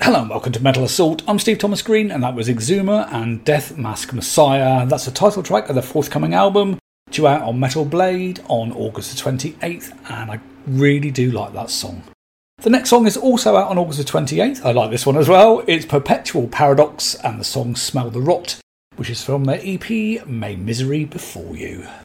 Hello and welcome to Metal Assault. I'm Steve Thomas Green and that was Exuma and Death Mask Messiah. That's the title track of the forthcoming album, due out on Metal Blade on August the 28th, and I really do like that song. The next song is also out on August the 28th. I like this one as well. It's Perpetual Paradox and the song Smell the Rot, which is from their EP May Misery Befall You.